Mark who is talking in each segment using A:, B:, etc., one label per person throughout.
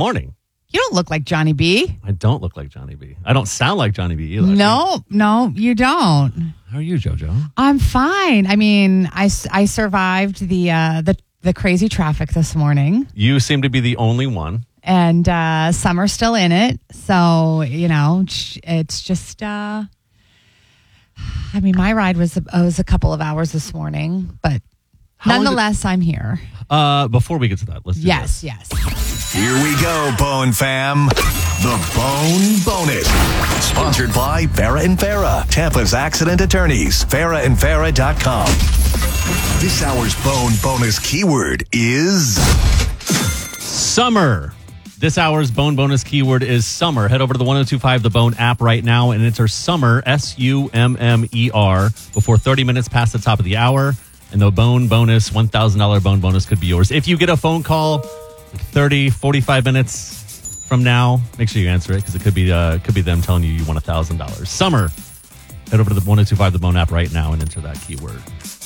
A: morning.
B: You don't look like Johnny B.
A: I don't look like Johnny B. I don't sound like Johnny B either.
B: No, you don't.
A: How are you, JoJo?
B: I'm fine. I mean, I survived the crazy traffic this morning.
A: You seem to be the only one.
B: And Summer's still in it. So, it's just, I mean, my ride was a couple of hours this morning, but nonetheless, I'm here.
A: Before we get to that, let's do this.
B: Yes.
C: Here we go, Bone Fam. The Bone Bonus. Sponsored by Farah and Farah, Tampa's accident attorneys. FarahandFarah.com. This hour's Bone Bonus keyword is
A: summer. This hour's Bone Bonus keyword is summer. Head over to the 1025 The Bone app right now and enter summer, SUMMER, before 30 minutes past the top of the hour. And the Bone Bonus, $1,000 Bone Bonus could be yours. If you get a phone call 30, 45 minutes from now, make sure you answer it because it could be them telling you want $1,000. Summer. Head over to the 1025 The Bone app right now and enter that keyword.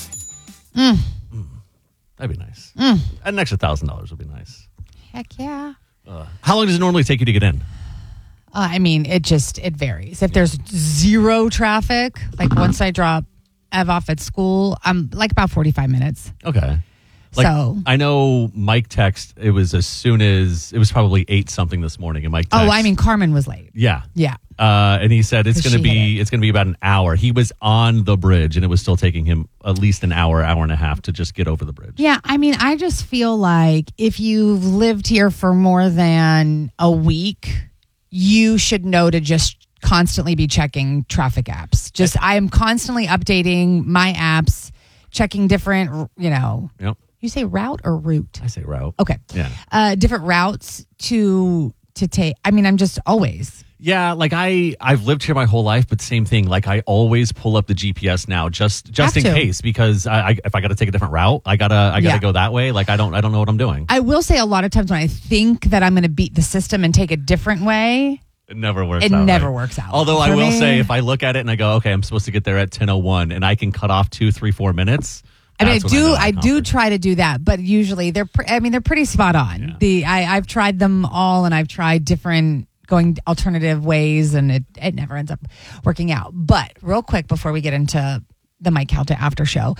A: That'd be nice. An extra $1,000 would be nice.
B: Heck yeah.
A: How long does it normally take you to get in?
B: I mean, it varies. If there's zero traffic, like once I drop Ev off at school, I'm like about 45 minutes.
A: Okay.
B: So
A: I know Mike text. It was probably 8 something this morning, and Mike text.
B: Oh, I mean, Carmen was late.
A: Yeah.
B: Yeah.
A: And he said it's going to be about an hour. He was on the bridge, and it was still taking him at least an hour and a half to just get over the bridge.
B: Yeah, I mean, I just feel like if you've lived here for more than a week, you should know to just constantly be checking traffic apps. I am constantly updating my apps, checking different,
A: Yep.
B: You say route or route?
A: I say route.
B: Okay.
A: Yeah.
B: Different routes to take. I mean, I'm just always.
A: Yeah, like I've lived here my whole life, but same thing. Like I always pull up the GPS now, just in case, because if I got to take a different route, I gotta go that way. Like I don't know what I'm doing.
B: I will say a lot of times when I think that I'm going to beat the system and take a different way,
A: it never works.
B: Works out.
A: Although I will say, if I look at it and I go, okay, I'm supposed to get there at 10:01, and I can cut off 2, 3, 4 minutes.
B: I mean, I do try to do that, but usually they're pretty spot on. Yeah. I've tried them all, and I've tried different going alternative ways, and it never ends up working out. But real quick before we get into the Mike Calta after show,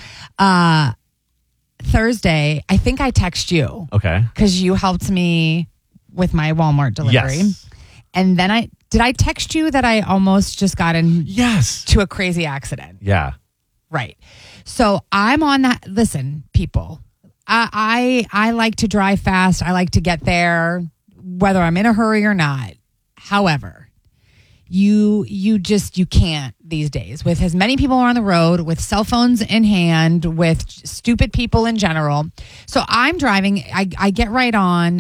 B: Thursday, I think I text you.
A: Okay.
B: Because you helped me with my Walmart delivery.
A: Yes.
B: And then I text you that I almost just got to a crazy accident.
A: Yeah.
B: Right. So I'm on that. Listen, people, I like to drive fast. I like to get there, whether I'm in a hurry or not. However, you can't these days with as many people on the road, with cell phones in hand, with stupid people in general. So I'm driving. I get right on,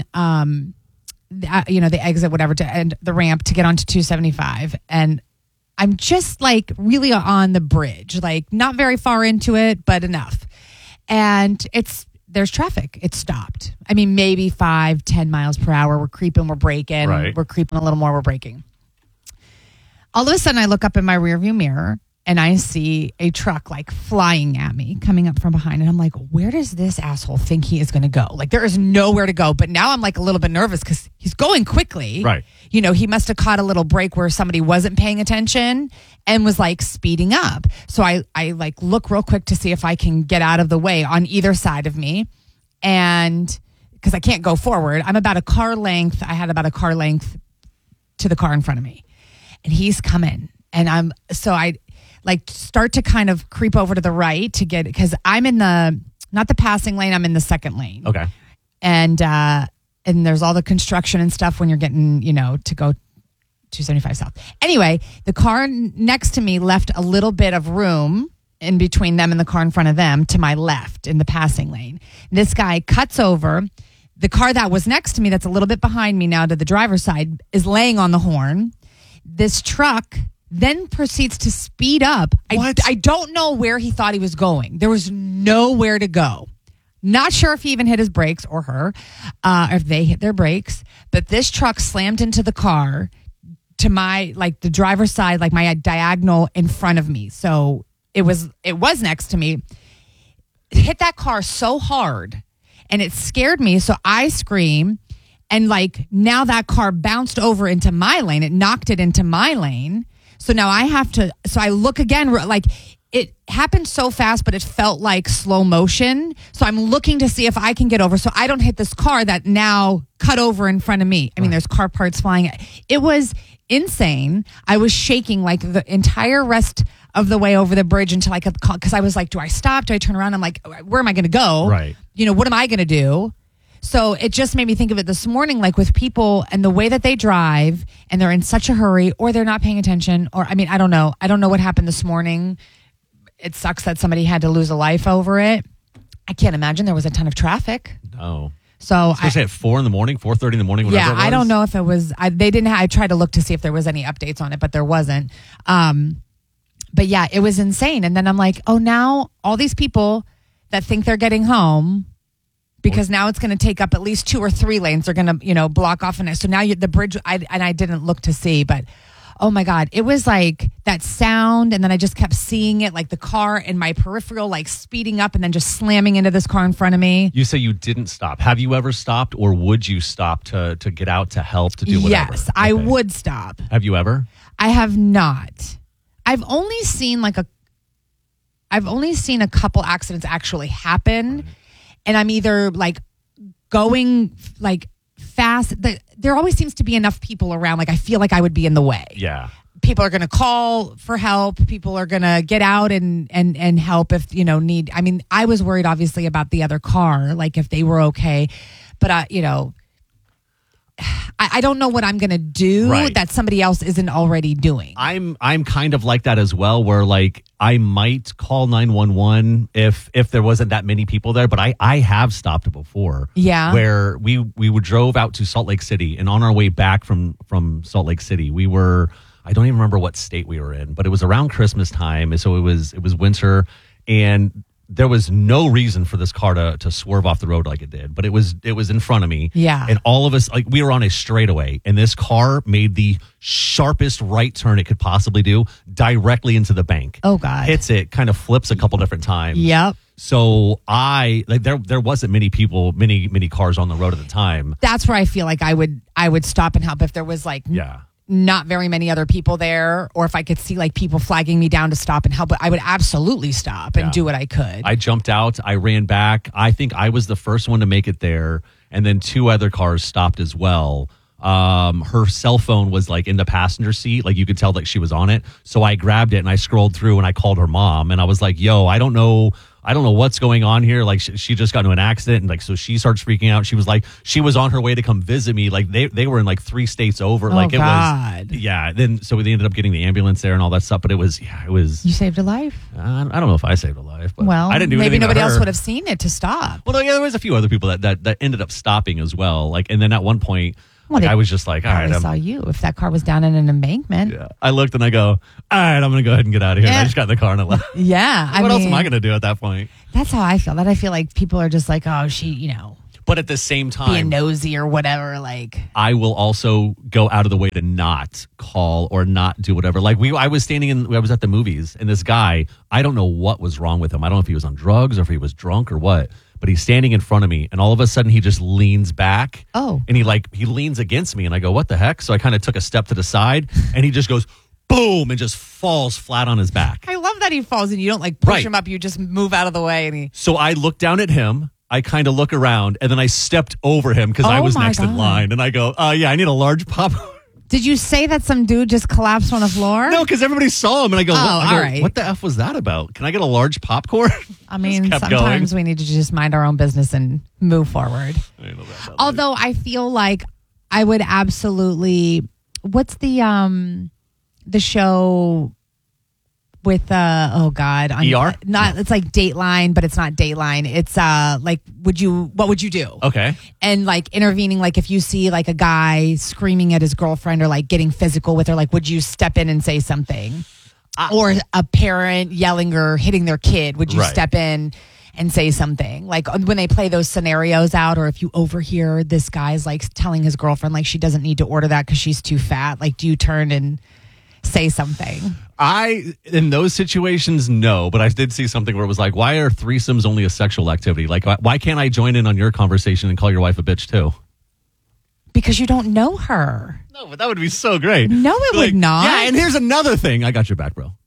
B: the exit, whatever, and the ramp to get onto 275, and I'm just like really on the bridge, like not very far into it, but enough. And there's traffic. It's stopped. I mean, maybe 5-10 miles per hour. We're creeping, we're braking.
A: Right.
B: We're creeping a little more, we're braking. All of a sudden I look up in my rearview mirror and I see a truck like flying at me, coming up from behind. And I'm like, where does this asshole think he is going to go? Like there is nowhere to go. But now I'm like a little bit nervous because he's going quickly.
A: Right.
B: He must have caught a little break where somebody wasn't paying attention and was like speeding up. So I like look real quick to see if I can get out of the way on either side of me. And because I can't go forward, I had about a car length to the car in front of me. And he's coming. And I like start to kind of creep over to the right to get, because I'm in not the passing lane, I'm in the second lane.
A: Okay.
B: And there's all the construction and stuff when you're getting, to go 275 south. Anyway, the car next to me left a little bit of room in between them and the car in front of them to my left in the passing lane. This guy cuts over. The car that was next to me, that's a little bit behind me now to the driver's side, is laying on the horn. This truck then proceeds to speed up. I don't know where he thought he was going. There was nowhere to go. Not sure if he even hit his brakes or her, if they hit their brakes. But this truck slammed into the car to my, like the driver's side, like my diagonal in front of me. So it was next to me. It hit that car so hard and it scared me. So I scream And like now that car bounced over into my lane. It knocked it into my lane. So now I look again, like it happened so fast, but it felt like slow motion. So I'm looking to see if I can get over so I don't hit this car that now cut over in front of me. I mean, there's car parts flying. It was insane. I was shaking like the entire rest of the way over the bridge until I could call, because I was like, do I stop? Do I turn around? I'm like, where am I going to go?
A: Right.
B: What am I going to do? So it just made me think of it this morning, like with people and the way that they drive and they're in such a hurry or they're not paying attention. Or, I mean, I don't know. I don't know what happened this morning. It sucks that somebody had to lose a life over it. I can't imagine there was a ton of traffic.
A: No.
B: So
A: especially at 4 in the morning, 4:30 in the morning.
B: Yeah,
A: It was.
B: I don't know if it was. They didn't. I tried to look to see if there was any updates on it, but there wasn't. But yeah, it was insane. And then I'm like, oh, now all these people that think they're getting home, because now it's going to take up at least 2 or 3 lanes. They're going to, block off in it. So now the bridge. I didn't look to see, but. Oh my God. It was like that sound. And then I just kept seeing it, like the car in my peripheral, like speeding up and then just slamming into this car in front of me.
A: You say you didn't stop. Have you ever stopped, or would you stop to get out, to help, to do whatever?
B: Yes, I would stop.
A: Have you ever?
B: I have not. I've only seen a couple accidents actually happen. And I'm either like going like fast. There always seems to be enough people around. Like I feel like I would be in the way.
A: Yeah.
B: People are going to call for help. People are going to get out and help if, need. I mean, I was worried obviously about the other car, like if they were okay. But, I don't know what I'm going to do that somebody else isn't already doing.
A: I'm kind of like that as well, where like I might call 911 if there wasn't that many people there, but I have stopped before.
B: Yeah.
A: Where we drove out to Salt Lake City, and on our way back from Salt Lake City, we were, I don't even remember what state we were in, but it was around Christmas time, so it was winter, and there was no reason for this car to swerve off the road like it did, but it was in front of me.
B: Yeah.
A: And all of us, like, we were on a straightaway, and this car made the sharpest right turn it could possibly do directly into the bank.
B: Oh God.
A: Hits it, kind of flips a couple different times.
B: Yep.
A: So there wasn't many people, many cars on the road at the time.
B: That's where I feel like I would stop and help if there was like not very many other people there, or if I could see like people flagging me down to stop and help. But I would absolutely stop and do what I could.
A: I jumped out. I ran back. I think I was the first one to make it there, and then 2 other cars stopped as well. Her cell phone was like in the passenger seat, like you could tell that she was on it. So I grabbed it and I scrolled through and I called her mom, and I was like, "Yo, I don't know what's going on here. Like she just got into an accident." And like, so she starts freaking out. She was like, she was on her way to come visit me. Like they were in like 3 states over.
B: Oh,
A: like it
B: God.
A: was, yeah. Then, so they ended up getting the ambulance there and all that stuff. But it was.
B: You saved a life.
A: I don't know if I saved a life, but
B: well,
A: I didn't do
B: maybe
A: anything
B: nobody
A: to her.
B: else would have seen it to stop.
A: Well, yeah, there was a few other people that ended up stopping as well. Like, and then at one point,
B: Well,
A: I was just like, all right,
B: I saw you. If that car was down in an embankment.
A: Yeah. I looked and I go, all right, I'm going to go ahead and get out of here. And I just got in the car and I left.
B: Yeah.
A: What else am I going to do at that point?
B: That's how I feel. That I feel like people are just like, oh, she,
A: But at the same time,
B: being nosy or whatever. Like,
A: I will also go out of the way to not call or not do whatever. Like I was at the movies, and this guy, I don't know what was wrong with him. I don't know if he was on drugs or if he was drunk or what. But he's standing in front of me, and all of a sudden he just leans back.
B: Oh.
A: And he leans against me, and I go, what the heck? So I kind of took a step to the side, and he just goes, boom, and just falls flat on his back.
B: I love that he falls and you don't like push him up. You just move out of the way. And
A: So I look down at him. I kind of look around, and then I stepped over him because I was next in line. And I go, yeah, I need a large popcorn.
B: Did you say that some dude just collapsed on the floor?
A: No, because everybody saw him, and I go,
B: all right.
A: What the F was that about? Can I get a large popcorn?
B: I mean, sometimes we need to just mind our own business and move forward. Although I feel like I would absolutely. What's the show with oh God,
A: ER?
B: Not it's like Dateline, but it's not Dateline. It's like what would you do?
A: Okay.
B: And like intervening, like if you see like a guy screaming at his girlfriend or like getting physical with her, like would you step in and say something? Or a parent yelling or hitting their kid, would you step in and say something? Like when they play those scenarios out, or if you overhear this guy's like telling his girlfriend like she doesn't need to order that because she's too fat, like do you turn and say something?
A: In those situations, no, but I did see something where it was like, why are threesomes only a sexual activity? Like, why can't I join in on your conversation and call your wife a bitch too?
B: Because you don't know her.
A: No, but that would be so great.
B: No, it would not.
A: Yeah, and here's another thing. I got your back, bro.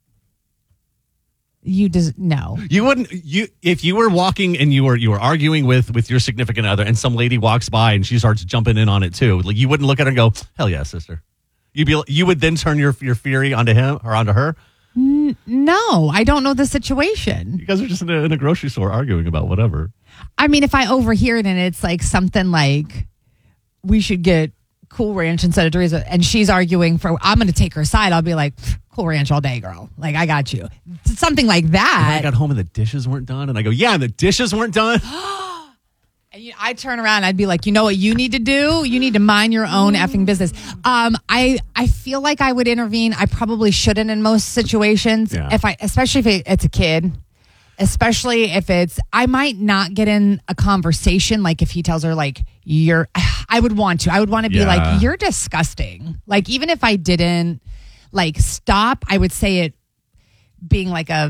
B: No.
A: You wouldn't. If you were walking and you were arguing with your significant other, and some lady walks by and she starts jumping in on it too. Like, you wouldn't look at her and go, "Hell yeah, sister." You would then turn your fury onto him or onto her.
B: No, I don't know the situation.
A: You guys are just in a grocery store arguing about whatever.
B: I mean, if I overhear it and it's like something like we should get Cool Ranch instead of Doritos, and she's arguing for, I'm going to take her side, I'll be like, Cool Ranch all day, girl. Like, I got you. Something like that.
A: And I got home and the dishes weren't done, and I go, yeah, and the dishes weren't done.
B: And I turn around, I'd be like, you know what you need to do? You need to mind your own effing business. I feel like I would intervene. I probably shouldn't in most situations.
A: Yeah.
B: Especially if it's a kid. Especially if I might not get in a conversation. Like if he tells her like, I would want to be like, you're disgusting. Like, even if I didn't like stop, I would say it being like a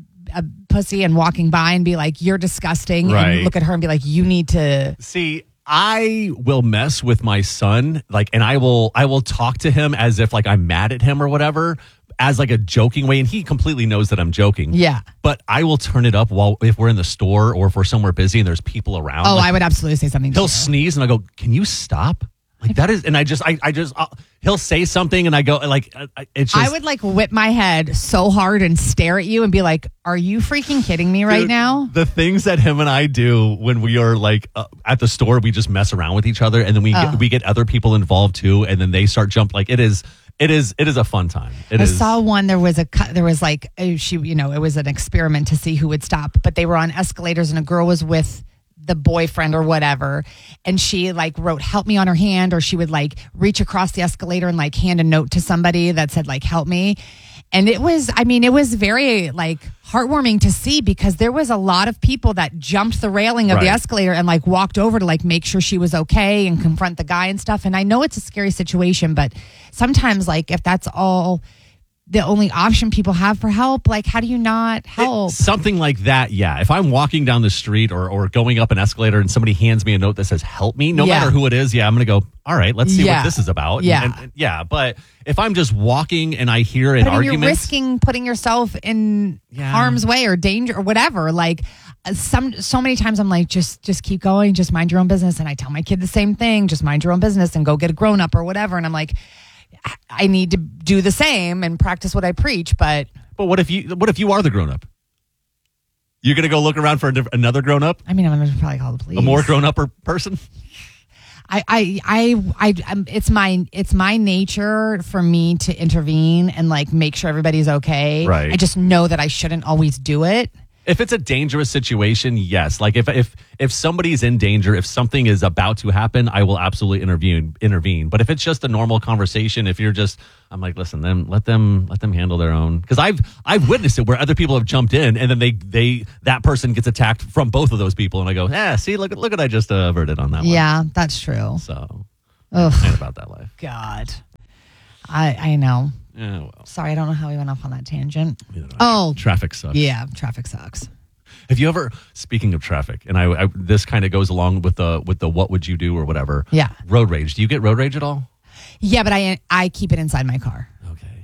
B: pussy and walking by and be like, you're disgusting.
A: Right.
B: And look at her and be like, you need to.
A: See, I will mess with my son, like, and I will talk to him as if like I'm mad at him or whatever, as like a joking way, and he completely knows that I'm joking.
B: Yeah.
A: But I will turn it up if we're in the store or if we're somewhere busy and there's people around.
B: Oh,
A: like,
B: I would absolutely say something.
A: He'll sneeze and I go, "Can you stop?" Like that is, and I just he'll say something and I go like, it's just.
B: I would like whip my head so hard and stare at you and be like, "Are you freaking kidding me right
A: Dude,
B: now?"
A: The things that him and I do when we are like at the store, we just mess around with each other, and then we get other people involved too, and then they start jump. Like it is a fun time. I
B: saw one. There was like it was an experiment to see who would stop, but they were on escalators and a girl was with the boyfriend or whatever, and she like wrote "help me" on her hand, or she would like reach across the escalator and like hand a note to somebody that said like "help me." And it was very like heartwarming to see, because there was a lot of people that jumped the railing of the escalator and like walked over to like make sure she was okay and confront the guy and stuff. And I know it's a scary situation, but sometimes like if that's all the only option people have for help, like how do you not help?
A: Something like that, yeah. If I'm walking down the street or going up an escalator and somebody hands me a note that says "help me," no matter who it is, I'm going to go, all right, let's see what this is about.
B: Yeah.
A: And but if I'm just walking and I hear an argument,
B: you're risking putting yourself in harm's way or danger or whatever. Like so many times I'm like, just keep going, just mind your own business. And I tell my kid the same thing, just mind your own business and go get a grown up or whatever. And I'm like, I need to do the same and practice what I preach. But
A: what if you are the grown up? You're going to go look around for another grown up?
B: I mean, I'm going to probably call the police.
A: A more grown up person?
B: It's my nature for me to intervene and like make sure everybody's okay.
A: Right.
B: I just know that I shouldn't always do it.
A: If it's a dangerous situation, yes. Like if somebody's in danger, if something is about to happen, I will absolutely intervene. But if it's just a normal conversation, if you're just, I'm like, listen, let them handle their own. Because I've witnessed it where other people have jumped in and then that person gets attacked from both of those people, and I go, see, look what I just averted on that one.
B: Yeah, that's true.
A: So, ain't about that life.
B: God, I know.
A: Yeah, well.
B: Sorry, I don't know how we went off on that tangent.
A: Traffic sucks.
B: Yeah, traffic sucks.
A: Have you ever, speaking of traffic, and I this kind of goes along with the what would you do or whatever.
B: Yeah.
A: Road rage. Do you get road rage at all?
B: Yeah, but I keep it inside my car.
A: Okay.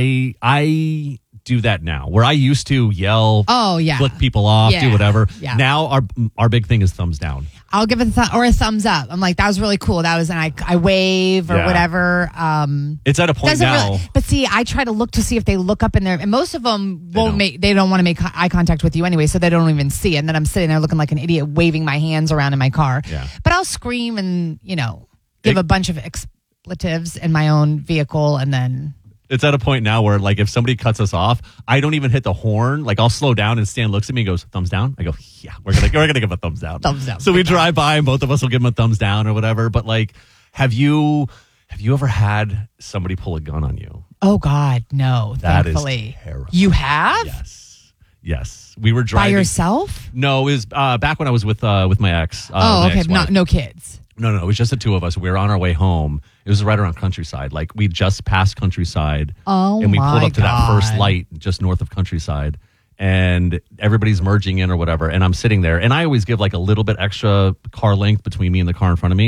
A: I do that now, where I used to yell, flick people off, do whatever.
B: Yeah.
A: Now our big thing is thumbs down.
B: I'll give it a thumbs up. I'm like, that was really cool. That was, and I wave or whatever.
A: It's at a point now.
B: But see, I try to look to see if they look up in there, and most of them they don't want to make eye contact with you anyway, so they don't even see it. And then I'm sitting there looking like an idiot, waving my hands around in my car.
A: Yeah.
B: But I'll scream and give a bunch of expletives in my own vehicle, and then.
A: It's at a point now where, like, if somebody cuts us off, I don't even hit the horn. Like, I'll slow down and Stan looks at me and goes, "Thumbs down?" I go, "Yeah, we're gonna give a thumbs down."
B: Thumbs down.
A: So we drive by and both of us will give them a thumbs down or whatever. But like, have you ever had somebody pull a gun on you?
B: Oh God, no.
A: That
B: thankfully.
A: is terrible.
B: You have?
A: Yes. We were driving
B: by yourself.
A: No, it was back when I was with my ex.
B: Okay, no kids.
A: No. It was just the two of us. We were on our way home. It was right around Countryside. Like, we just passed Countryside.
B: Oh,
A: and we pulled up to that
B: God.
A: first light just north of Countryside. And everybody's merging in or whatever. And I'm sitting there. And I always give like a little bit extra car length between me and the car in front of me.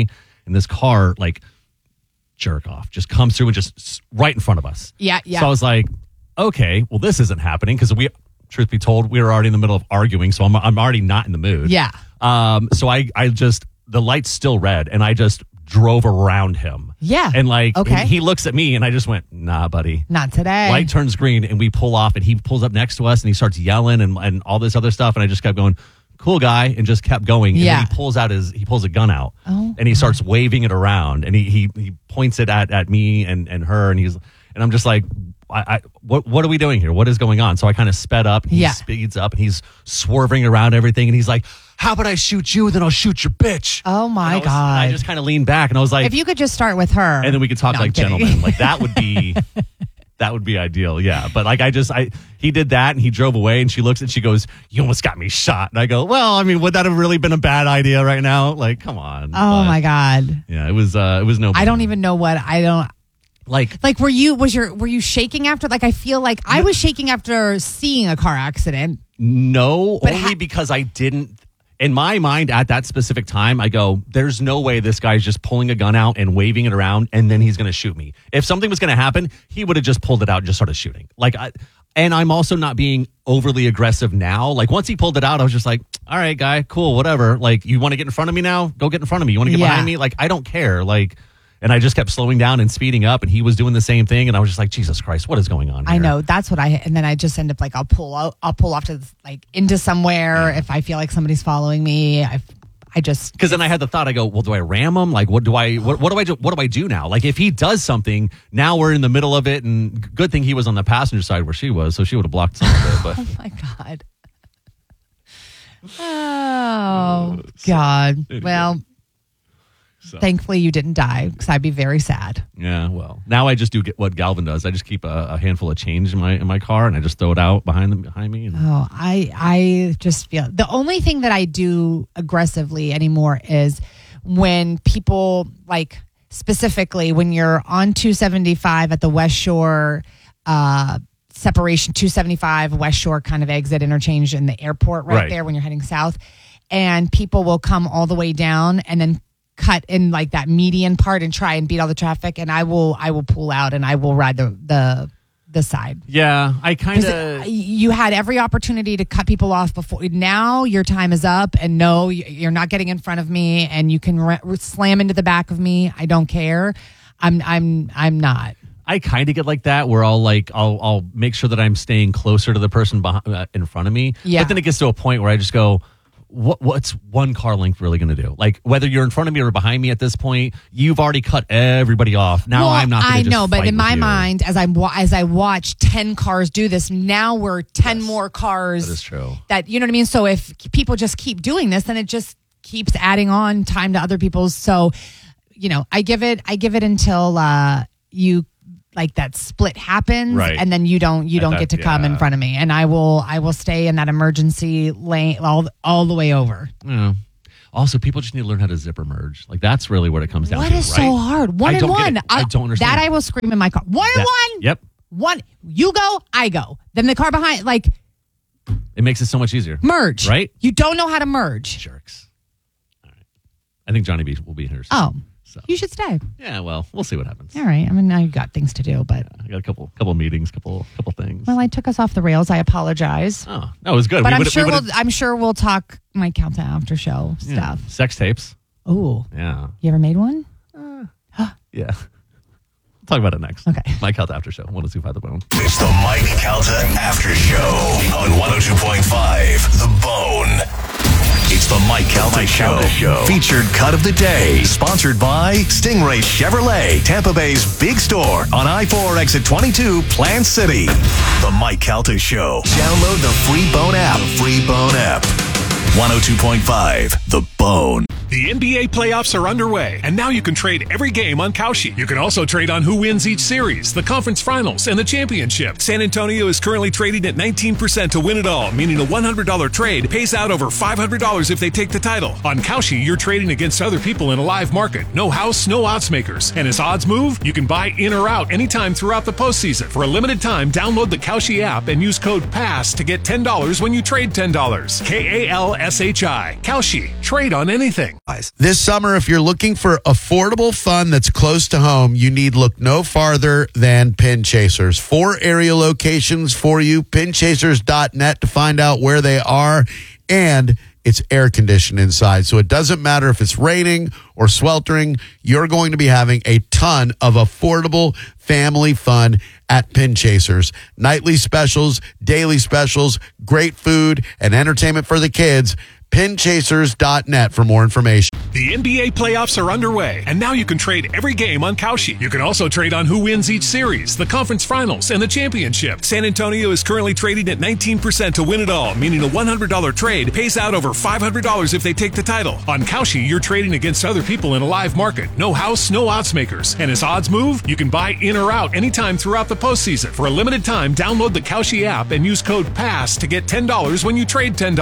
A: and this car, like, jerk off, just comes through and just right in front of us.
B: Yeah.
A: So I was like, okay, well, this isn't happening because truth be told, we were already in the middle of arguing, so I'm already not in the mood.
B: Yeah.
A: So I just, the light's still red, and I just drove around him.
B: Yeah.
A: And like,
B: okay.
A: and he looks at me, and I just went, nah, buddy.
B: Not today.
A: Light turns green, and we pull off, and he pulls up next to us, and he starts yelling and all this other stuff, and I just kept going, cool guy, and just kept going. And then he pulls a gun out, and he starts waving it around, and he points it at me and her, and I'm just like, what are we doing here? What is going on? So I kind of sped up. He speeds up, and he's swerving around everything, and he's like, how about I shoot you, and then I'll shoot your bitch?
B: Oh my God!
A: I just kind of leaned back, and I was like,
B: if you could just start with her,
A: and then we could talk like gentlemen. Like that would be. That would be ideal, yeah. But like he did that, and he drove away, and she looks and she goes, you almost got me shot. And I go, well, I mean, would that have really been a bad idea right now? Like, come on.
B: Oh my God.
A: Yeah, it was no.
B: I don't even know what like were you shaking after? Like, I feel like I was shaking after seeing a car accident.
A: No, but only because I didn't. In my mind, at that specific time, I go, there's no way this guy's just pulling a gun out and waving it around, and then he's going to shoot me. If something was going to happen, he would have just pulled it out and just started shooting. And I'm also not being overly aggressive now. Like, once he pulled it out, I was just like, all right, guy, cool, whatever. Like, you want to get in front of me now? Go get in front of me. You want to get behind me? Like, I don't care. Like, and I just kept slowing down and speeding up, and he was doing the same thing, and I was just like, Jesus Christ, what is going on here?
B: I know, that's what and then I just end up like, I'll pull off to like into somewhere if I feel like somebody's following me. I just,
A: because then I had the thought, I go, well, do I ram him? Like, what do I do now? Like, if he does something, now we're in the middle of it, and good thing he was on the passenger side where she was, so she would have blocked some of it. But
B: oh my God. Oh God. Well, thankfully you didn't die, because I'd be very sad.
A: Yeah, well, now I just do get what Galvin does. I just keep a handful of change in my car, and I just throw it out behind me.
B: Oh, I just feel the only thing that I do aggressively anymore is when people, like, specifically when you're on 275 at the West Shore separation, 275 West Shore kind of exit interchange in the airport right there when you're heading south, and people will come all the way down and then cut in like that median part and try and beat all the traffic, and I will pull out and I will ride the side.
A: Yeah, I kind of.
B: You had every opportunity to cut people off before. Now your time is up, and no, you're not getting in front of me, and you can slam into the back of me. I don't care. I'm not.
A: I kind of get like that, where I'll make sure that I'm staying closer to the person in front of me.
B: Yeah.
A: But then it gets to a point where I just go, what's one car length really going to do? Like, whether you're in front of me or behind me at this point, you've already cut everybody off. Now I'm not going to just
B: I know, but
A: fight
B: in my
A: with you.
B: mind, as I watch 10 cars do this, now we're 10 more cars.
A: That is true.
B: That, you know what I mean? So if people just keep doing this, then it just keeps adding on time to other people's. So, you know, I give it until you, like, that split happens, and then you don't get to come in front of me, and I will stay in that emergency lane all the way over.
A: Yeah. Also, people just need to learn how to zipper merge. Like, that's really what it comes down to.
B: What is so hard? One and one.
A: I don't understand
B: that. I will scream in my car. One and one.
A: Yep.
B: One. You go. I go. Then the car behind. Like,
A: it makes it so much easier.
B: Merge.
A: Right.
B: You don't know how to merge.
A: Jerks. All right. I think Johnny B will be here soon.
B: Oh. So. You should stay.
A: Yeah, well, we'll see what happens.
B: All right. I mean, now you've got things to do, but
A: I got a couple meetings, couple things.
B: Well, I took us off the rails. I apologize.
A: Oh, no, it was good.
B: But I'm sure we'll talk Mike Calta after show stuff.
A: Sex tapes.
B: Oh.
A: Yeah.
B: You ever made one?
A: Yeah. We'll talk about it next.
B: Okay.
A: Mike Calta After Show, 102.5 The Bone.
C: It's the Mike Calta After Show on 102.5 The Bone. It's the Mike Calta Show. Featured cut of the day. Sponsored by Stingray Chevrolet, Tampa Bay's big store on I-4 exit 22, Plant City. The Mike Calta Show. Download the free Bone app. 102.5 The Bone.
D: The NBA playoffs are underway, and now you can trade every game on Kalshi. You can also trade on who wins each series, the conference finals, and the championship. San Antonio is currently trading at 19% to win it all, meaning a $100 trade pays out over $500 if they take the title. On Kalshi, you're trading against other people in a live market. No house, no odds makers. And as odds move, you can buy in or out anytime throughout the postseason. For a limited time, download the Kalshi app and use code PASS to get $10 when you trade $10. KALSHI. Kalshi. Trade on anything.
E: This summer, if you're looking for affordable fun that's close to home, you need look no farther than Pin Chasers. 4 area locations for you, pinchasers.net to find out where they are, and it's air conditioned inside. So it doesn't matter if it's raining or sweltering, you're going to be having a ton of affordable family fun at Pin Chasers. Nightly specials, daily specials, great food, and entertainment for the kids. Pinchasers.net for more information.
D: The NBA playoffs are underway, and now you can trade every game on Kalshi. You can also trade on who wins each series, the conference finals, and the championship. San Antonio is currently trading at 19% to win it all, meaning a $100 trade pays out over $500 if they take the title. On Kalshi, you're trading against other people in a live market. No house, no odds makers. And as odds move, you can buy in or out anytime throughout the postseason. For a limited time, download the Kalshi app and use code PASS to get $10 when you trade $10.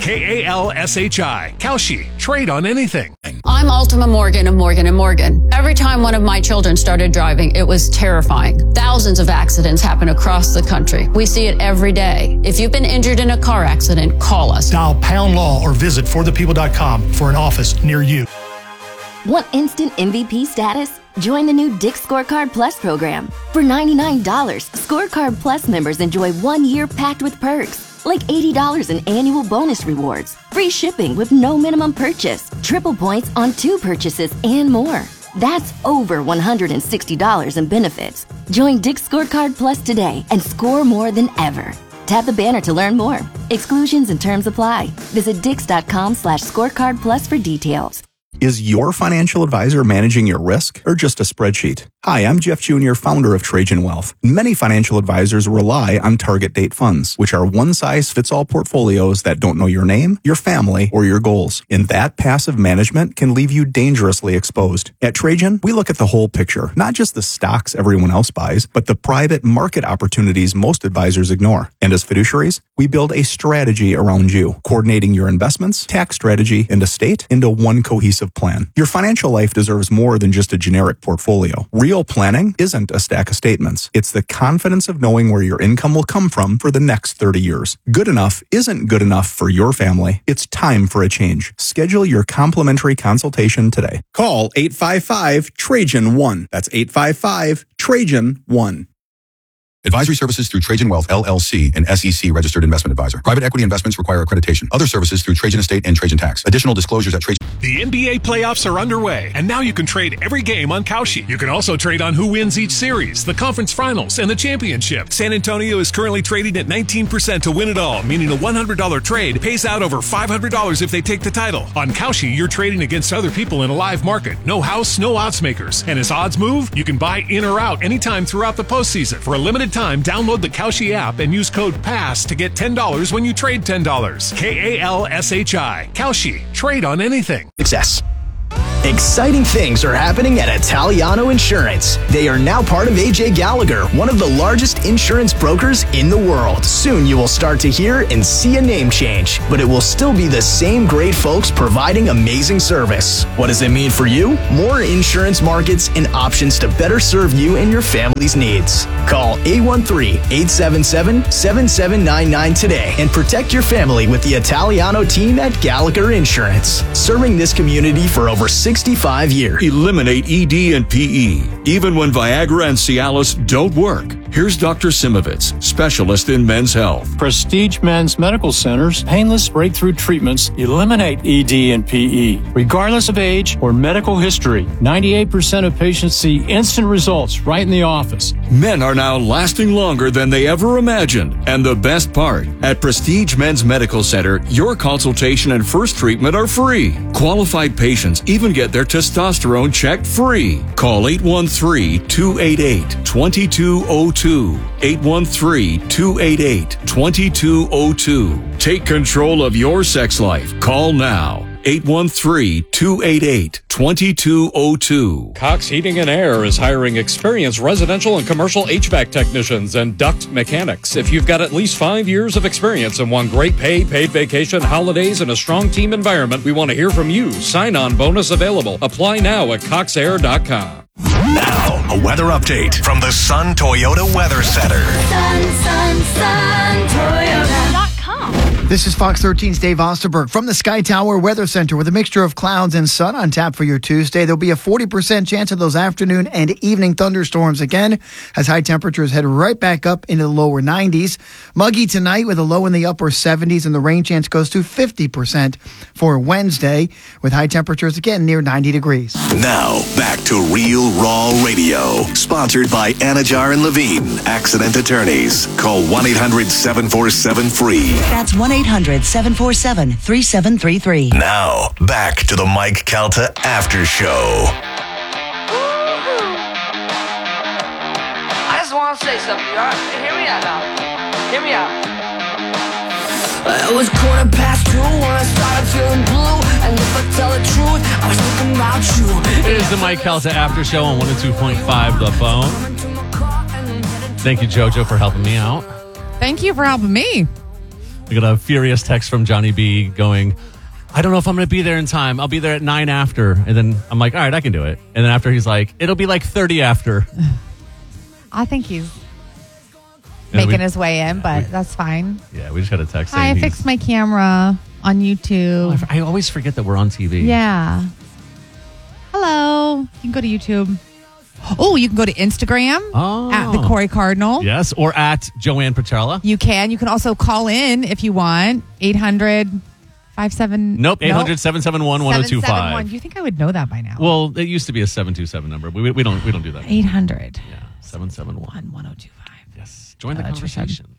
D: KALSHI. Kalshi. Trade on anything.
F: I'm Ultima Morgan of Morgan & Morgan. Every time one of my children started driving, it was terrifying. Thousands of accidents happen across the country. We see it every day. If you've been injured in a car accident, call us.
G: Dial pound law or visit forthepeople.com for an office near you.
H: Want instant MVP status? Join the new Dick's Scorecard Plus program. For $99, Scorecard Plus members enjoy 1 year packed with perks, like $80 in annual bonus rewards, free shipping with no minimum purchase, triple points on 2 purchases, and more. That's over $160 in benefits. Join Dick's Scorecard Plus today and score more than ever. Tap the banner to learn more. Exclusions and terms apply. Visit dix.com/scorecard plus for details.
I: Is your financial advisor managing your risk or just a spreadsheet? Hi, I'm Jeff Jr., founder of Trajan Wealth. Many financial advisors rely on target date funds, which are one-size-fits-all portfolios that don't know your name, your family, or your goals. And that passive management can leave you dangerously exposed. At Trajan, we look at the whole picture, not just the stocks everyone else buys, but the private market opportunities most advisors ignore. And as fiduciaries, we build a strategy around you, coordinating your investments, tax strategy, and estate into one cohesive plan. Your financial life deserves more than just a generic portfolio. Real planning isn't a stack of statements. It's the confidence of knowing where your income will come from for the next 30 years. Good enough isn't good enough for your family. It's time for a change. Schedule your complimentary consultation today. Call 855-TRAJAN-1. That's 855-TRAJAN-1.
J: Advisory services through Trajan Wealth, LLC, an SEC registered investment advisor. Private equity investments require accreditation. Other services through Trajan Estate and Trajan Tax. Additional disclosures at Trajan.
D: The NBA playoffs are underway, and now you can trade every game on Kalshi. You can also trade on who wins each series, the conference finals, and the championship. San Antonio is currently trading at 19% to win it all, meaning a $100 trade pays out over $500 if they take the title. On Kalshi, you're trading against other people in a live market. No house, no odds makers. And as odds move, you can buy in or out anytime throughout the postseason. For a limited time, download the Kalshi app and use code PASS to get $10 when you trade $10. KALSHI. Kalshi. Trade on anything.
K: Success. Exciting things are happening at Italiano Insurance. They are now part of AJ Gallagher, one of the largest insurance brokers in the world. Soon you will start to hear and see a name change, but it will still be the same great folks providing amazing service. What does it mean for you? More insurance markets and options to better serve you and your family's needs. Call 813-877-7799 today and protect your family with the Italiano team at Gallagher Insurance, serving this community for over 65 years.
L: Eliminate ED and PE, even when Viagra and Cialis don't work. Here's Dr. Simovitz, specialist in men's health.
M: Prestige Men's Medical Center's painless breakthrough treatments eliminate ED and PE, regardless of age or medical history. 98% of patients see instant results right in the office.
L: Men are now lasting longer than they ever imagined. And the best part, at Prestige Men's Medical Center, your consultation and first treatment are free. Qualified patients even get their testosterone checked free. Call 813-288-2202. 813-288-2202. Take control of your sex life. Call now. 813-288-2202.
N: Cox Heating and Air is hiring experienced residential and commercial HVAC technicians and duct mechanics. If you've got at least 5 years of experience and want great pay, paid vacation, holidays, and a strong team environment, we want to hear from you. Sign-on bonus available. Apply now at coxair.com.
C: Now, a weather update from the Sun Toyota Weather Center.
O: Sun Toyota.com. This is Fox 13's Dave Osterberg from the Sky Tower Weather Center with a mixture of clouds and sun on tap for your Tuesday. There'll be a 40% chance of those afternoon and evening thunderstorms again as high temperatures head right back up into the lower 90s. Muggy tonight with a low in the upper 70s, and the rain chance goes to 50% for Wednesday with high temperatures again near 90 degrees.
C: Now, back to Real Raw Radio. Sponsored by Anajar and Levine, accident attorneys. Call 1-800-747-FREE.
P: That's 1-800-747-3733.
C: Now, back to the Mike Calta After Show.
Q: I just want to say something, all right? Hear me out now. Hear me out. It was 2:15 when I started feeling blue. And if I tell the truth, I was thinking about you.
A: It is the Mike Calta After Show on 102.5 The Bone. Thank you, JoJo, for helping me out.
B: Thank you for helping me.
A: We got a furious text from Johnny B going, I don't know if I'm going to be there in time. I'll be there at 9 after. And then I'm like, all right, I can do it. And then after he's like, it'll be like 30 after.
B: I think he's making his way in, but that's fine.
A: Yeah, we just got a text
B: Hi, I
A: saying
B: fixed my camera on YouTube.
A: I always forget that we're on TV.
B: Yeah. Hello. You can go to YouTube. Oh, you can go to Instagram at the Corey Cardinal.
A: Yes, or at Joanne Petrella.
B: You can. You can also call in if you want. 800-57...
A: Nope, 800-771-1025.
B: 771. You think I would know that by now?
A: Well, it used to be a 727 number. We don't do that.
B: 800.
A: Yeah, 771-1025. Yes, join the conversation.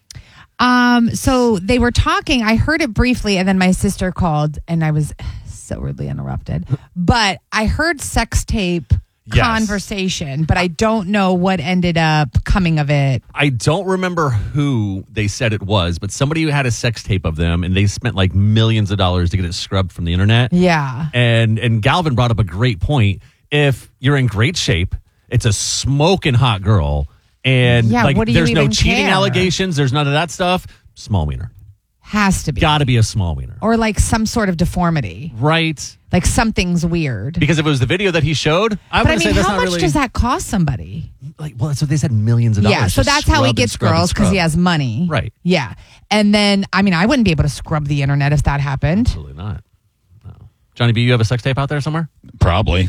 B: So they were talking. I heard it briefly, and then my sister called, and I was so rudely interrupted. But I heard sex tape conversation, but I don't know what ended up coming of it.
A: I don't remember who they said it was, but somebody had a sex tape of them, and they spent like millions of dollars to get it scrubbed from the internet.
B: Yeah.
A: And Galvin brought up a great point. If you're in great shape, it's a smoking hot girl, and
B: what do you
A: there's no
B: even
A: cheating
B: care?
A: allegations, there's none of that stuff, small wiener.
B: Has to be.
A: Got to be a small wiener.
B: Or like some sort of deformity.
A: Right.
B: Like something's weird.
A: Because if it was the video that he showed,
B: But I mean, how much does that cost somebody?
A: That's what they said, millions of dollars.
B: Yeah, so that's how he gets girls, because he has money.
A: Right.
B: Yeah. And then, I mean, I wouldn't be able to scrub the internet if that happened.
A: Absolutely not. No. Johnny B, you have a sex tape out there somewhere?
R: Probably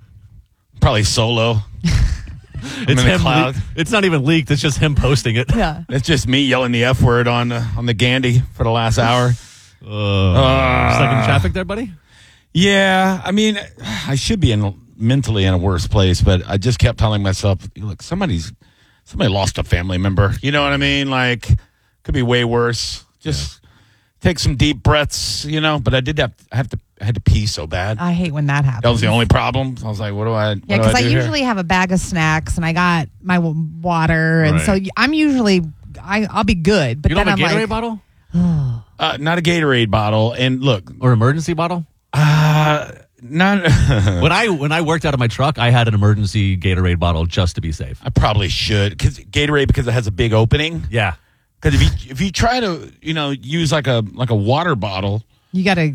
R: solo.
A: It's in the cloud. It's not even leaked. It's just him posting it.
B: Yeah.
R: It's just me yelling the F word on the Gandhi for the last hour.
A: Stuck in traffic there, buddy?
R: Yeah. I mean, I should be mentally in a worse place, but I just kept telling myself, look, somebody lost a family member. You know what I mean? Like, could be way worse. Just take some deep breaths, but I did I had to pee so bad.
B: I hate when that happens.
R: That was the only problem. So I was like, what do I do?
B: Yeah, because I usually have a bag of snacks and I got my water. And so I'm usually, I'll be good. But
A: you
B: then
A: don't have
B: I'm
A: a Gatorade
B: like,
A: bottle?
R: Not a Gatorade bottle. And look.
A: Or emergency bottle?
R: Not.
A: When I worked out of my truck, I had an emergency Gatorade bottle just to be safe.
R: I probably should. Because Gatorade, because it has a big opening.
A: Yeah.
R: Because if you try to use like a water bottle,
B: you gotta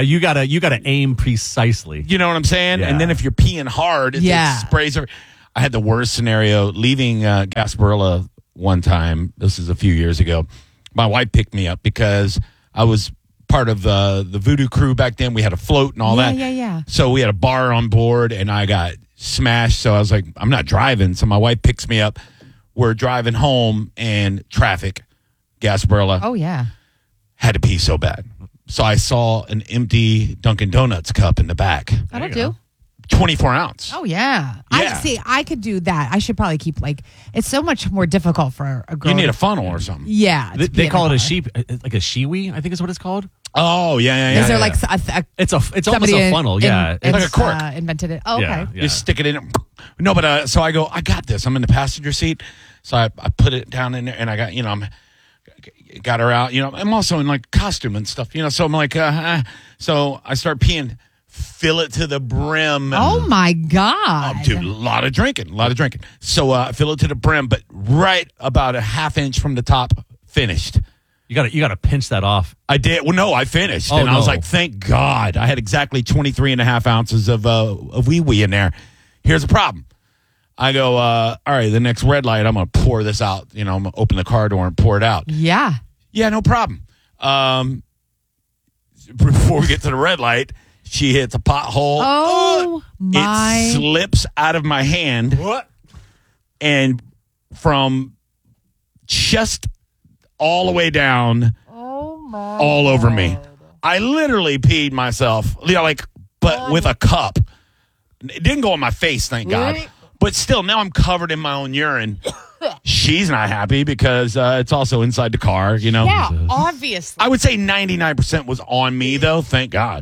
A: aim precisely.
R: You know what I'm saying?
A: Yeah.
R: And then if you're peeing hard, it sprays over. I had the worst scenario leaving Gasparilla one time. This is a few years ago. My wife picked me up because I was part of the Voodoo crew back then. We had a float and all that.
B: Yeah.
R: So we had a bar on board, and I got smashed. So I was like, I'm not driving. So my wife picks me up. We're driving home, and traffic. Gasparilla.
B: Oh, yeah.
R: Had to pee so bad. So I saw an empty Dunkin' Donuts cup in the back.
B: That'll do.
R: 24 ounce.
B: Oh, yeah. I could do that. I should probably keep, it's so much more difficult for a girl.
R: You need a funnel or something.
B: Yeah.
A: They call it a shiwi, I think is what it's called.
R: Oh, yeah.
B: Is there like
A: it's almost a funnel, yeah.
R: It's like a cork.
B: Invented it. Oh, okay.
R: Yeah. Just stick it in. No, but so I go, I got this. I'm in the passenger seat. So I put it down in there, and I got, got her out. I'm also in like costume and stuff, so I'm like, so I start peeing, fill it to the brim.
B: Oh my God.
R: Oh, dude, a lot of drinking. So I fill it to the brim, but right about a half inch from the top, finished.
A: You got to pinch that off.
R: I did. Well, no, I finished.
A: Oh,
R: and I was like, thank God. I had exactly 23 and a half ounces of wee-wee in there. Here's the problem. I go, all right, the next red light, I'm going to pour this out. I'm going to open the car door and pour it out.
B: Yeah.
R: Yeah, no problem. before we get to the red light, she hits a pothole.
B: Oh, my.
R: It slips out of my hand.
E: What?
R: And from chest all the way down, all over me. I literally peed myself, but with a cup. It didn't go on my face, thank God. But still, now I'm covered in my own urine. She's not happy because it's also inside the car,
B: Yeah, obviously.
R: I would say 99% was on me, though, thank God,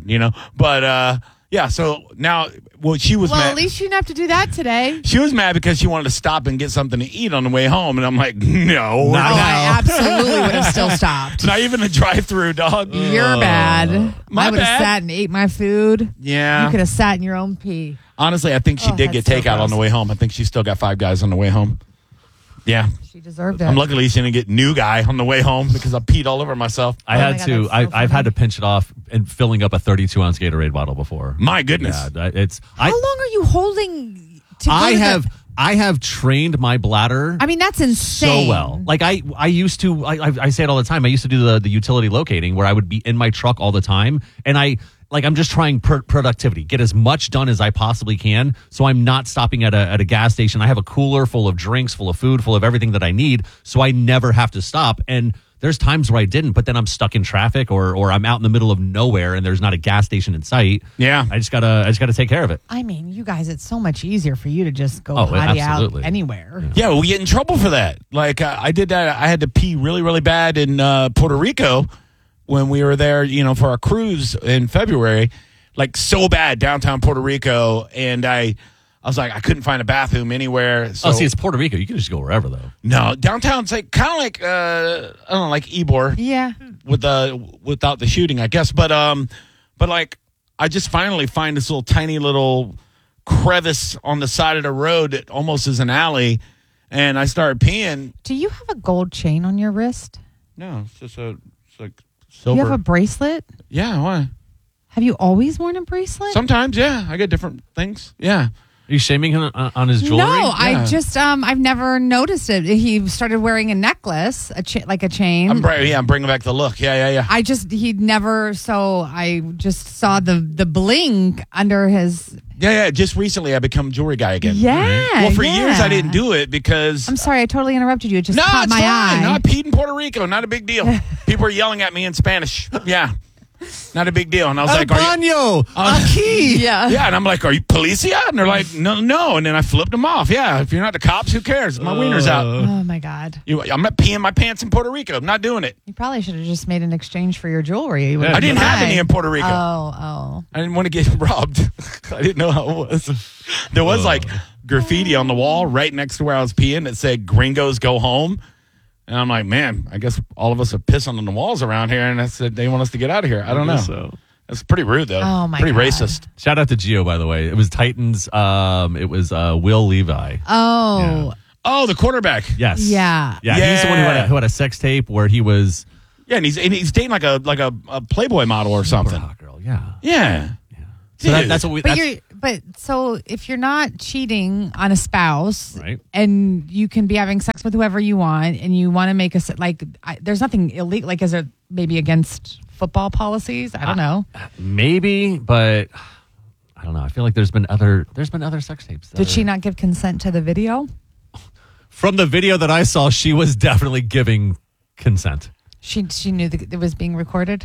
R: But, yeah, so now, she was mad.
B: Well, at least you didn't have to do that today.
R: She was mad because she wanted to stop and get something to eat on the way home. And I'm like, no.
B: I absolutely would have still stopped.
R: Not even a drive-through, dog.
B: You're bad.
R: My
B: I would have
R: bad.
B: sat and ate my food.
R: Yeah.
B: You could have sat in your own pee.
R: Honestly, I think she did get
B: that's so
R: takeout on the way home. I think she still got 5 Guys on the way home. Yeah.
B: She deserved it.
R: I'm luckily she didn't get new guy on the way home because I peed all over myself.
A: I had to. I've had to pinch it off and filling up a 32-ounce Gatorade bottle before.
R: My goodness.
A: Yeah,
B: How long are you holding to go
A: I
B: to
A: have.
B: the-
A: I have trained my bladder.
B: I mean, that's insane.
A: So well. Like I used to. I say it all the time. I used to do the utility locating where I would be in my truck all the time, and I'm just trying productivity, get as much done as I possibly can. So I'm not stopping at a gas station. I have a cooler full of drinks, full of food, full of everything that I need. So I never have to stop. And there's times where I didn't, but then I'm stuck in traffic or I'm out in the middle of nowhere and there's not a gas station in sight.
R: Yeah.
A: I just gotta take care of it.
B: I mean, you guys, it's so much easier for you to just go
A: Oh,
B: potty out
A: absolutely.
B: anywhere.
R: Yeah, we get in trouble for that. Like I did that. I had to pee really, really bad in Puerto Rico when we were there, for our cruise in February. Like so bad downtown Puerto Rico, and I was like, I couldn't find a bathroom anywhere. So,
A: See, it's Puerto Rico. You can just go wherever, though.
R: No, downtown's like kind of like I don't know, like Ybor.
B: Yeah.
R: Without the shooting, I guess. But like I just finally find this tiny little crevice on the side of the road that almost is an alley, and I started peeing.
B: Do you have a gold chain on your wrist?
R: No, it's like
B: Do
R: silver.
B: you have a bracelet?
R: Yeah, why?
B: Have you always worn a bracelet?
R: Sometimes, yeah. I get different things. Yeah.
A: Are you shaming him on his jewelry?
B: No, I just I've never noticed it. He started wearing a necklace, like a chain.
R: I'm bringing back the look. Yeah.
B: He'd never. So I just saw the bling under his.
R: Yeah. Just recently, I become jewelry guy again.
B: Yeah.
R: Well, for
B: yeah.
R: years I didn't do it because.
B: I'm sorry, I totally interrupted you. It just
R: No,
B: caught
R: it's
B: my
R: fine.
B: eye.
R: No, I peed in Puerto Rico. Not a big deal. People are yelling at me in Spanish. Yeah. Not a big deal. And I was like,
A: Baño, aquí.
B: Yeah.
R: And I'm like, are you policia? And they're like, no. And then I flipped them off. Yeah. If you're not the cops, who cares? My wiener's out.
B: Oh my God.
R: I'm not peeing my pants in Puerto Rico. I'm not doing it.
B: You probably should have just made an exchange for your jewelry. You
R: I didn't have any in Puerto Rico.
B: Oh.
R: I didn't want to get robbed. I didn't know how it was. There was like graffiti on the wall right next to where I was peeing that said "Gringos go home," and I'm like, man, I guess all of us are pissing on the walls around here, and I said they want us to get out of here. I don't know.
A: So.
R: That's pretty rude, though.
B: Oh, my
R: pretty
B: God.
R: racist.
A: Shout out to Gio, by the way. It was Titans. It was Will Levi.
B: Oh.
A: Yeah.
R: Oh, the quarterback.
A: Yes.
B: Yeah.
A: Yeah. He's the one who had a sex tape where he was.
R: Yeah, and he's dating like a Playboy model or something.
A: Hot girl. Yeah.
R: Yeah.
A: So that's what we.
B: But so if you're not cheating on a spouse,
A: Right.
B: and you can be having sex with whoever you want, and you want to make there's nothing illegal. Like, is it maybe against football policies? I don't know.
A: Maybe, but I don't know. I feel like there's been other sex tapes.
B: Did she not give consent to the video?
A: From the video that I saw, she was definitely giving consent.
B: She knew that it was being recorded.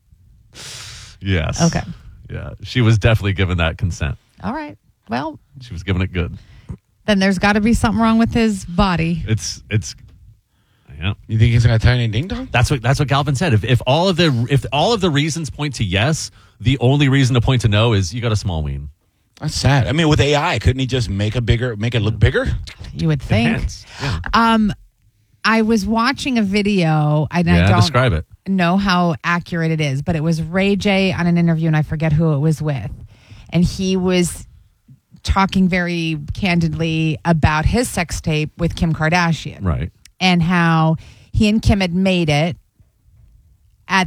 A: Yes.
B: Okay.
A: Yeah, she was definitely giving that consent.
B: All right. Well,
A: She was giving it good.
B: then there's got to be something wrong with his body.
A: It's. Yeah.
R: You think he's got a tiny ding dong?
A: That's what Calvin said. If all of the reasons point to yes, the only reason to point to no is you got a small ween.
R: That's sad. I mean, with AI, couldn't he just make it look bigger?
B: You would think.
A: Enhance. Yeah.
B: I was watching a video. I don't
A: describe it.
B: know how accurate it is, but it was Ray J on an interview, and I forget who it was with. And he was talking very candidly about his sex tape with Kim Kardashian.
A: Right.
B: And how he and Kim had made it at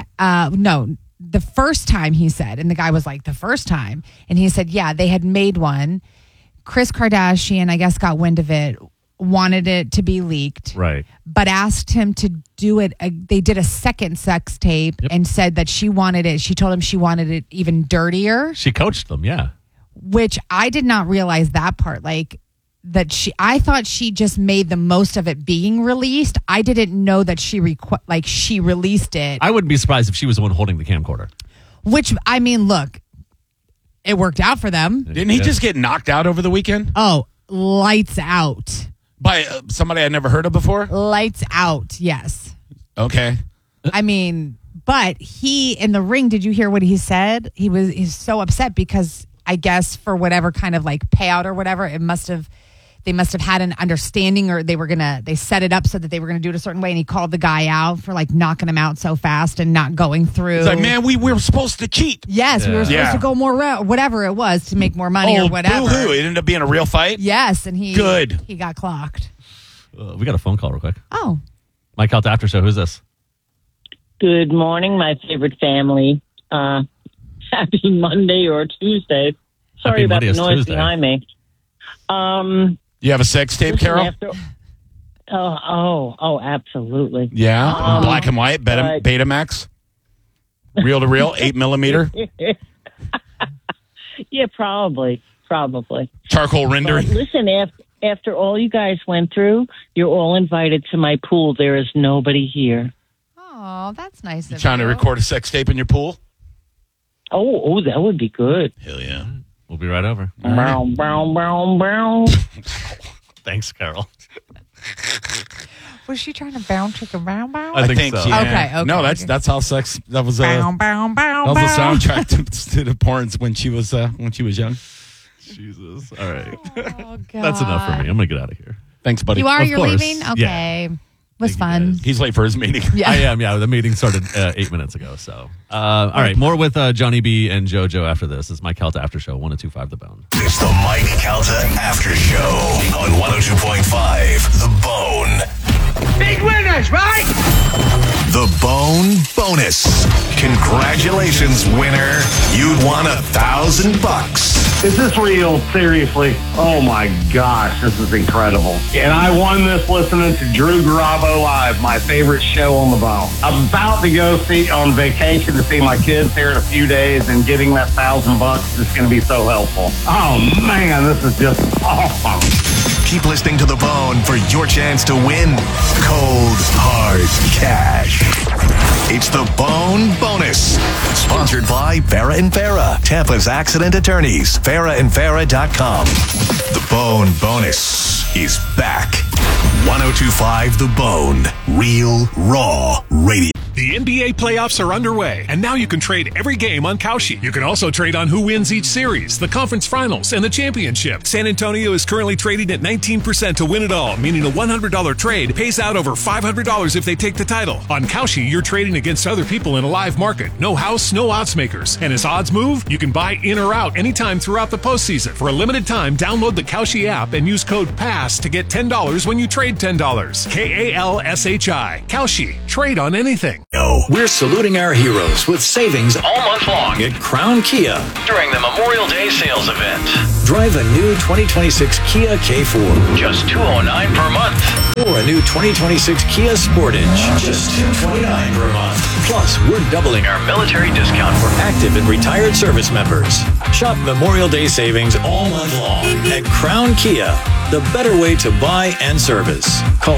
B: the first time, he said. And the guy was like, the first time. And he said, yeah, they had made one. Kris Kardashian, I guess, got wind of it, wanted it to be leaked.
A: Right.
B: But asked him to do it. They did a second sex tape and said that she wanted it. She told him she wanted it even dirtier.
A: She coached them, yeah.
B: Which I did not realize that part. Like, I thought she just made the most of it being released. I didn't know that she released it.
A: I wouldn't be surprised if she was the one holding the camcorder.
B: Which, I mean, look, it worked out for them.
R: Didn't he just get knocked out over the weekend?
B: Oh, lights out.
R: By somebody I'd never heard of before?
B: Lights out, yes.
R: Okay.
B: I mean, but he, in the ring, did you hear what he said? He's so upset because I guess for whatever kind of like payout or whatever, they must have had an understanding, or they set it up so that they were going to do it a certain way, and he called the guy out for like knocking him out so fast and not going through.
R: It's like, man, we were supposed to cheat.
B: Yes, we were supposed to go more whatever it was to make more money or whatever.
R: Boo-hoo. It ended up being a real fight?
B: Yes, and he got clocked.
A: We got a phone call real quick.
B: Oh.
A: Mike Calta After Show. Who's this?
P: Good morning, my favorite family. Happy Monday or Tuesday. Sorry about the noise behind me.
R: You have a sex tape, Carol?
P: Oh, absolutely.
R: Yeah? Black and white, Betamax? Reel to reel, 8 millimeter?
P: Yeah, probably.
R: Charcoal rendering?
P: But listen, after all you guys went through, you're all invited to my pool. There is nobody here.
B: Oh, that's nice.
R: You trying to record a sex tape in your pool?
P: Oh, that would be good.
R: Hell yeah.
A: We'll be right over.
P: Brown, brown, brown, brown.
A: Thanks, Carol.
B: Was she trying to bound chicken brown brown?
A: I think so.
B: Okay.
R: No, that's how sex. That was
B: bound.
R: That was the soundtrack to the porns when she was young.
A: Jesus. All right.
B: Oh, God.
A: That's enough for me. I'm gonna get out of here.
R: Thanks, buddy.
B: You're
A: Of course.
B: leaving? Okay.
A: Yeah.
B: Was fun.
R: He's late for his meeting.
B: Yeah.
A: I am. Yeah, the meeting started 8 minutes ago. So, all right, more with Johnny B and JoJo after this. It's Mike Calta After Show, 102.5 The Bone.
C: It's the Mike Calta After Show on 102.5 The Bone.
Q: Big winners, right?
C: The Bone Bonus. Congratulations, winner. You'd won $1,000.
S: Is this real? Seriously? Oh my gosh, this is incredible. And I won this listening to Drew Garabo Live, my favorite show on the bone. I'm about to go on vacation to see my kids here in a few days, and getting that $1,000 is going to be so helpful. Oh man, this is just awesome.
C: Keep listening to The Bone for your chance to win cold, hard cash. It's the Bone Bonus. Sponsored by Farah and Farah, Tampa's accident attorneys. FarahandFarah.com. The Bone Bonus is back. 102.5 The Bone. Real, raw radio.
D: The NBA playoffs are underway, and now you can trade every game on Kalshi. You can also trade on who wins each series, the conference finals, and the championship. San Antonio is currently trading at 19% to win it all, meaning a $100 trade pays out over $500 if they take the title. On Kalshi, you're trading against other people in a live market. No house, no odds makers. And as odds move, you can buy in or out anytime throughout the postseason. For a limited time, download the Kalshi app and use code PASS to get $10 when you trade $10. KALSHI. Kalshi. Trade on anything.
T: We're saluting our heroes with savings all month long at Crown Kia during the Memorial Day sales event. Drive a new 2026 Kia K4, just $209 per month. Or a new 2026 Kia Sportage, just $229 per month. Plus, we're doubling our military discount for active and retired service members. Shop Memorial Day savings all month long at Crown Kia, the better way to buy and service. Call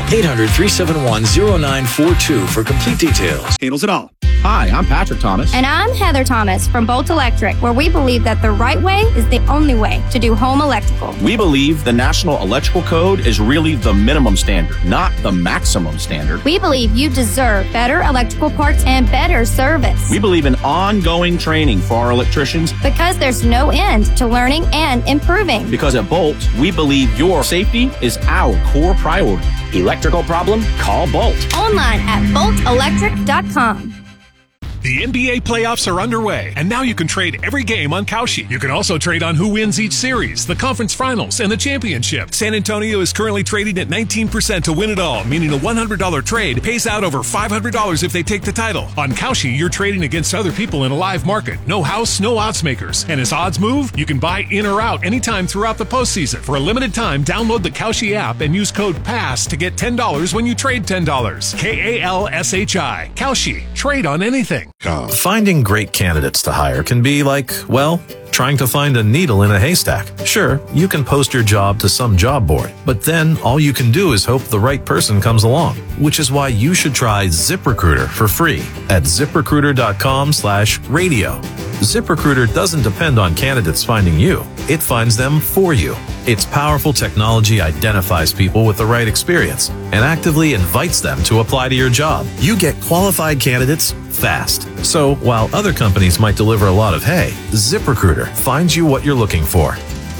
T: 800-371-0942 for complete details.
U: Handles it all. Hi, I'm Patrick Thomas.
V: And I'm Heather Thomas from Bolt Electric, where we believe that the right way is the only way to do home electrical.
U: We believe the National Electrical Code is really the minimum standard, not the maximum standard.
V: We believe you deserve better electrical parts and better service.
U: We believe in ongoing training for our electricians.
V: Because there's no end to learning and improving.
U: Because at Bolt, we believe your safety is our core priority. Electrical problem? Call Bolt.
V: Online at boltelectric.com.
D: The NBA playoffs are underway, and now you can trade every game on Kalshi. You can also trade on who wins each series, the conference finals, and the championship. San Antonio is currently trading at 19% to win it all, meaning a $100 trade pays out over $500 if they take the title. On Kalshi, you're trading against other people in a live market. No house, no odds makers. And as odds move, you can buy in or out anytime throughout the postseason. For a limited time, download the Kalshi app and use code PASS to get $10 when you trade $10. KALSHI. Kalshi. Trade on anything.
F: Finding great candidates to hire can be like, well, trying to find a needle in a haystack. Sure, you can post your job to some job board, but then all you can do is hope the right person comes along, which is why you should try ZipRecruiter for free at ZipRecruiter.com/radio. ZipRecruiter doesn't depend on candidates finding you. It finds them for you. Its powerful technology identifies people with the right experience and actively invites them to apply to your job. You get qualified candidates fast. So while other companies might deliver a lot of hay, ZipRecruiter finds you what you're looking for.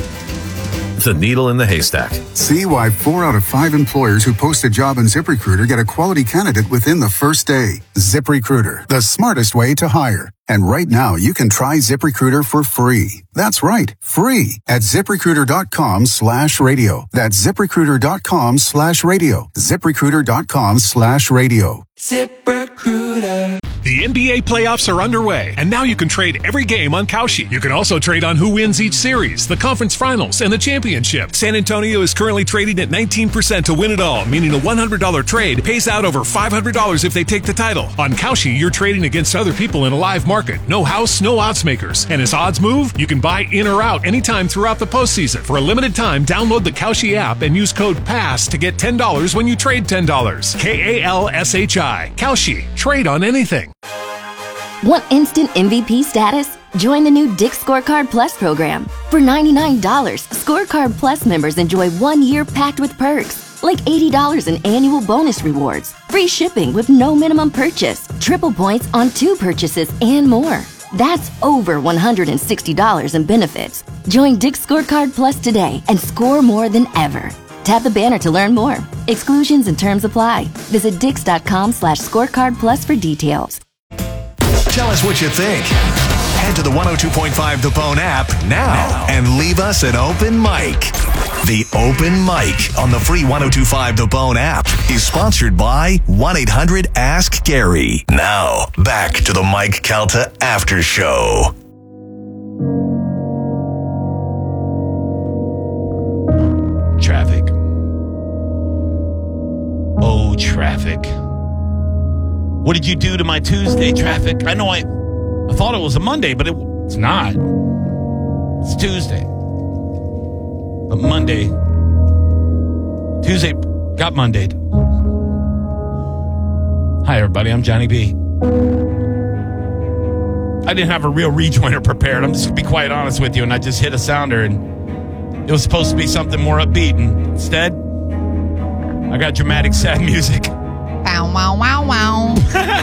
F: The needle in the haystack.
G: See why 4 out of 5 employers who post a job on ZipRecruiter get a quality candidate within the first day. ZipRecruiter, the smartest way to hire. And right now, you can try ZipRecruiter for free. That's right, free at ZipRecruiter.com/radio. That's ZipRecruiter.com/radio. ZipRecruiter.com/radio.
D: ZipRecruiter. The NBA playoffs are underway, and now you can trade every game on Kalshi. You can also trade on who wins each series, the conference finals, and the championship. San Antonio is currently trading at 19% to win it all, meaning a $100 trade pays out over $500 if they take the title. On Kalshi, you're trading against other people in a live market. No house, no odds makers. And as odds move, you can buy in or out anytime throughout the postseason. For a limited time, download the Kalshi app and use code PASS to get $10 when you trade $10. KALSHI. Kalshi. Trade on anything.
H: Want instant MVP status? Join the new Dick's Scorecard Plus program. For $99, Scorecard Plus members enjoy 1 year packed with perks, like $80 in annual bonus rewards, free shipping with no minimum purchase, triple points on 2 purchases, and more. That's over $160 in benefits. Join Dick's Scorecard Plus today and score more than ever. Tap the banner to learn more. Exclusions and terms apply. Visit Dix.com/scorecard plus for details.
C: Tell us what you think. Head to the 102.5 The Bone app now and leave us an open mic. The Open Mic on the free 102.5 The Bone app is sponsored by 1-800-ASK-GARY. Now, back to the Mike Calta After Show.
R: Traffic. Oh, traffic. What did you do to my Tuesday, traffic? I know I thought it was a Monday, but it's not. It's Tuesday. But Tuesday got Mondayed. Hi, everybody. I'm Johnny B. I didn't have a real rejoiner prepared. I'm just going to be quite honest with you. And I just hit a sounder, and it was supposed to be something more upbeat. And instead, I got dramatic, sad music.
B: Wow, wow, wow, wow.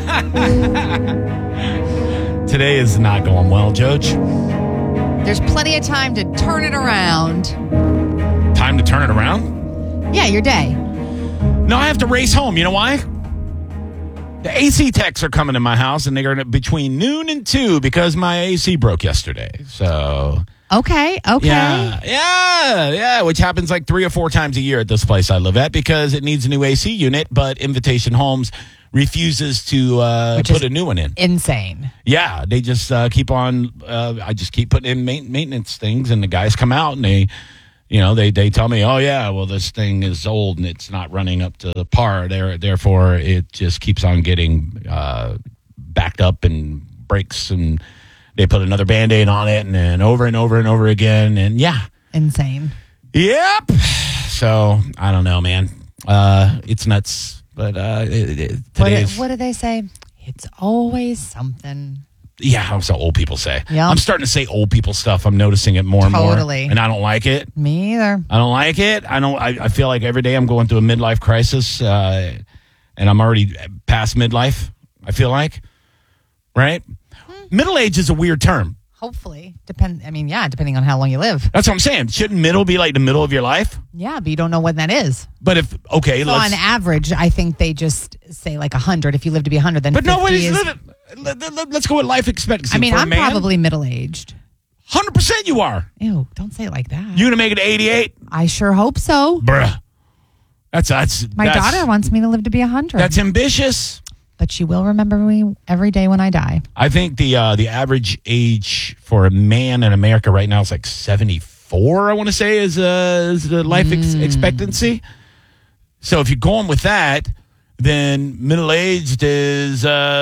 R: Today is not going well, Joj.
B: There's plenty of time to turn it around.
R: Time to turn it around?
B: Yeah, your day.
R: No, I have to race home. You know why? The AC techs are coming to my house, and they're going to between noon and 2 because my AC broke yesterday. So...
B: Okay.
R: Yeah, which happens like 3 or 4 times a year at this place I live at because it needs a new AC unit, but Invitation Homes refuses to put a new one in.
B: Insane.
R: Yeah, they just keep on, I just keep putting in maintenance things, and the guys come out and they tell me, oh yeah, well this thing is old and it's not running up to the par, therefore it just keeps on getting backed up and breaks, and they put another Band-Aid on it, and then over and over and over again, and yeah.
B: Insane.
R: Yep. So, I don't know, man. It's nuts. But
B: what do they say? It's always something.
R: Yeah, that's what old people say.
B: Yep.
R: I'm starting to say old people stuff. I'm noticing it more and more.
B: Totally.
R: And I don't like it.
B: Me either.
R: I don't like it. I feel like every day I'm going through a midlife crisis, and I'm already past midlife, I feel like. Right? Middle age is a weird term.
B: Hopefully. Depending on how long you live.
R: That's what I'm saying. Shouldn't middle be like the middle of your life?
B: Yeah, but you don't know when that is.
R: But if, okay,
B: so on average, I think they just say like 100. If you live to be 100, then
R: but
B: 50
R: let's go with life expectancy.
B: I mean,
R: for a
B: I'm
R: man.
B: probably middle-aged.
R: 100% you are.
B: Ew, don't say it like that.
R: You going to make it to 88?
B: I sure hope so.
R: Bruh. That's
B: My daughter wants me to live to be 100.
R: That's ambitious.
B: But she will remember me every day when I die.
R: I think the average age for a man in America right now is like 74, I want to say, is the life expectancy. So if you're going with that, then middle-aged is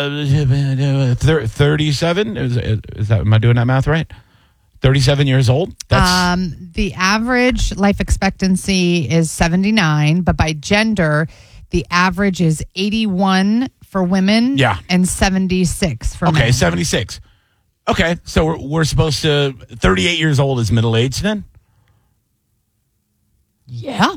R: 37. Is that, am I doing that math right? 37 years old?
B: The average life expectancy is 79, but by gender, the average is 81 for women and 76 for men.
R: Okay, 76. Okay, so we're supposed to, 38 years old is middle-aged then?
B: Yeah.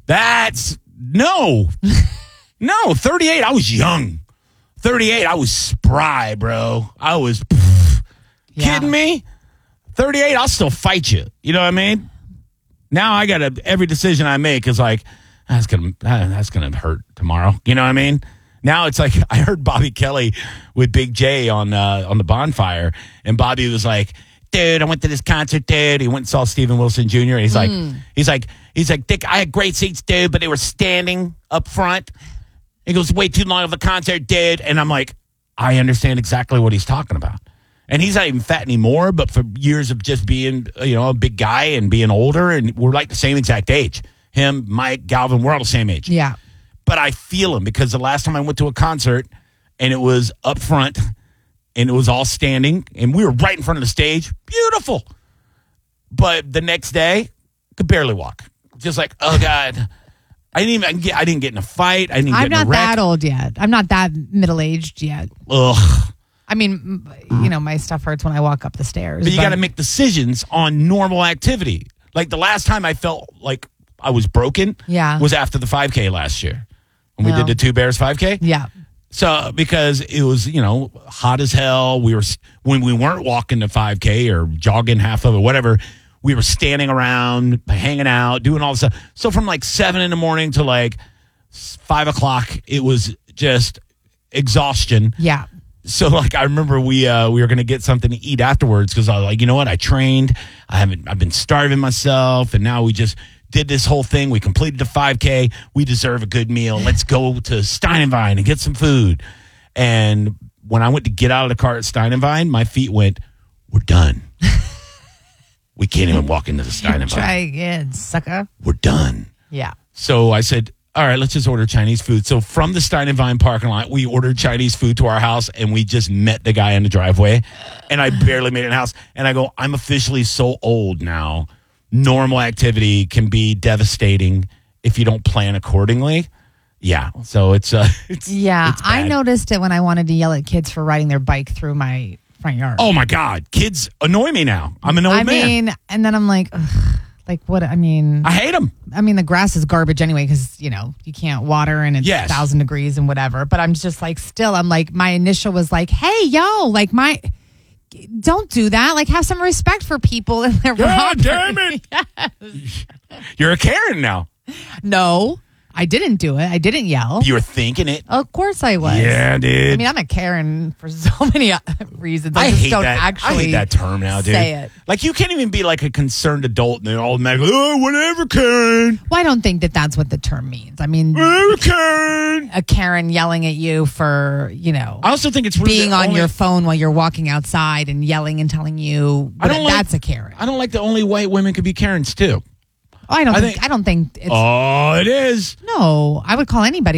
R: No, 38, I was young. 38, I was spry, bro. I was, kidding me? 38, I'll still fight you. You know what I mean? Now I got every decision I make is like, that's gonna hurt tomorrow. You know what I mean? Now it's like, I heard Bobby Kelly with Big J on the Bonfire, and Bobby was like, dude, I went to this concert, dude. He went and saw Steven Wilson Jr. And he's like, Dick, I had great seats, dude, but they were standing up front. He goes, way too long of a concert, dude. And I'm like, I understand exactly what he's talking about. And he's not even fat anymore, but for years of just being, a big guy and being older, and we're like the same exact age. Him, Mike, Galvin, we're all the same age.
B: Yeah.
R: But I feel him because the last time I went to a concert and it was up front and it was all standing and we were right in front of the stage. Beautiful. But the next day, could barely walk. Just like, oh God. I didn't get in a fight. I didn't get in a wreck.
B: I'm not that old yet. I'm not that middle-aged yet.
R: Ugh.
B: I mean, my stuff hurts when I walk up the stairs.
R: But you got to make decisions on normal activity. Like the last time I felt like I was broken was after the 5K last year. When we did the Two Bears 5K.
B: Yeah.
R: So because it was, hot as hell. When we weren't walking the 5K or jogging half of it, whatever, we were standing around, hanging out, doing all this stuff. So from like 7 in the morning to like 5 o'clock, it was just exhaustion.
B: Yeah.
R: So like I remember we were gonna get something to eat afterwards because I was like, you know what? I trained. I've been starving myself, and now we just did this whole thing. We completed the 5K. We deserve a good meal. Let's go to Stein and Vine and get some food. And when I went to get out of the car at Stein and Vine, my feet went, we're done. We can't even walk into the Stein and Vine.
B: Try again, sucker.
R: We're done.
B: Yeah.
R: So I said, all right, let's just order Chinese food. So from the Stein and Vine parking lot, we ordered Chinese food to our house, and we just met the guy in the driveway. And I barely made it in the house. And I go, I'm officially so old now. Normal activity can be devastating if you don't plan accordingly. Yeah. So it's
B: I noticed it when I wanted to yell at kids for riding their bike through my front yard.
R: Oh my God. Kids annoy me now. I'm an old man.
B: And then I'm like, ugh, like what? I
R: hate them.
B: I mean, the grass is garbage anyway because, you can't water and it's 1,000 degrees and whatever. But I'm just like, I'm like, my initial was like, hey, yo, like don't do that. Like, have some respect for people and their
R: God
B: property.
R: damn it.
B: Yes.
R: You're a Karen now.
B: No, I didn't do it. I didn't yell.
R: You were thinking it.
B: Of course I was.
R: Yeah, dude.
B: I mean, I'm a Karen for so many reasons. I
R: hate
B: don't
R: that.
B: actually
R: I hate that term now, dude.
B: say it.
R: Like, you can't even be like a concerned adult and then automatically, oh, whatever, Karen.
B: Well, I don't think that that's what the term means. I mean,
R: Karen.
B: A Karen yelling at you for,
R: I also think it's
B: being on your phone while you're walking outside and yelling and telling you that's a Karen.
R: I don't like the only white women could be Karens too.
B: I don't think it's.
R: Oh, it is.
B: No, I would call anybody